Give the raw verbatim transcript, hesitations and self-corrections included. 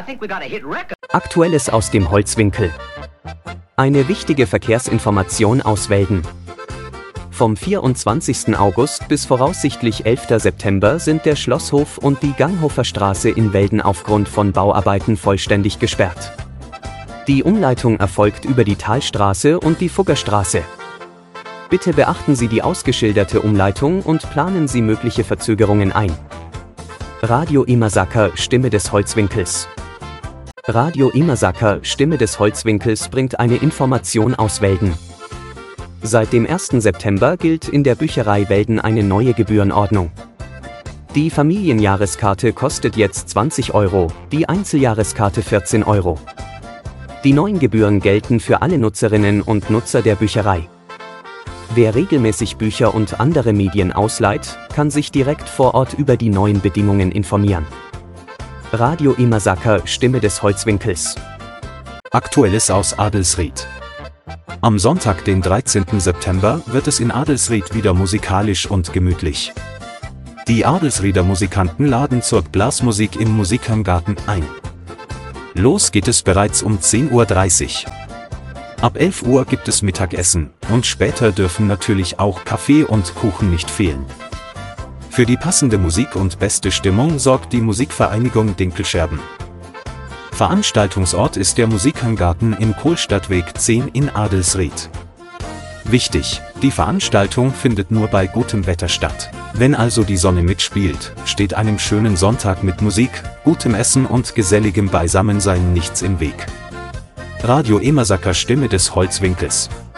Aktuelles aus dem Holzwinkel. Eine wichtige Verkehrsinformation aus Welden. Vom vierundzwanzigsten August bis voraussichtlich elften September sind der Schlosshof und die Ganghofer Straße in Welden aufgrund von Bauarbeiten vollständig gesperrt. Die Umleitung erfolgt über die Talstraße und die Fuggerstraße. Bitte beachten Sie die ausgeschilderte Umleitung und planen Sie mögliche Verzögerungen ein. Radio Imasaker, Stimme des Holzwinkels. Radio Imasaker, Stimme des Holzwinkels bringt eine Information aus Welden. Seit dem ersten September gilt in der Bücherei Welden eine neue Gebührenordnung. Die Familienjahreskarte kostet jetzt zwanzig Euro, die Einzeljahreskarte vierzehn Euro. Die neuen Gebühren gelten für alle Nutzerinnen und Nutzer der Bücherei. Wer regelmäßig Bücher und andere Medien ausleiht, kann sich direkt vor Ort über die neuen Bedingungen informieren. Radio Imasaker, Stimme des Holzwinkels. Aktuelles aus Adelsried. Am Sonntag, den dreizehnten September, wird es in Adelsried wieder musikalisch und gemütlich. Die Adelsrieder Musikanten laden zur Blasmusik im Musikheimgarten ein. Los geht es bereits um zehn Uhr dreißig. Ab elf Uhr gibt es Mittagessen und später dürfen natürlich auch Kaffee und Kuchen nicht fehlen. Für die passende Musik und beste Stimmung sorgt die Musikvereinigung Dinkelscherben. Veranstaltungsort ist der Musikheimgarten im Kohlstadtweg zehn in Adelsried. Wichtig: Die Veranstaltung findet nur bei gutem Wetter statt. Wenn also die Sonne mitspielt, steht einem schönen Sonntag mit Musik, gutem Essen und geselligem Beisammensein nichts im Weg. Radio Imasaker, Stimme des Holzwinkels.